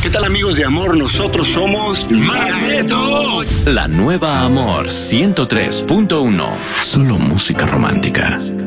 ¿Qué tal, amigos de Amor? Nosotros somos Magneto. La nueva Amor 103.1. Solo música romántica.